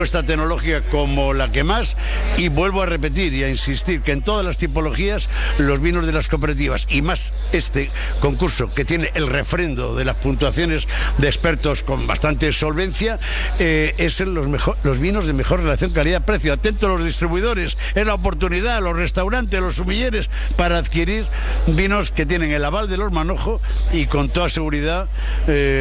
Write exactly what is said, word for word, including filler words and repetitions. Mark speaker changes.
Speaker 1: esta tecnología como la que más, y vuelvo a repetir y a insistir que en todas las tipologías los vinos de las cooperativas, y más este concurso que tiene el refrendo de las puntuaciones de expertos con bastante solvencia, eh, es los, mejor, los vinos de mejor relación calidad-precio. Atentos los distribuidores, es la oportunidad, los restaurantes, los sumilleres, para adquirir vinos que tienen el aval de los manojos y con toda seguridad eh,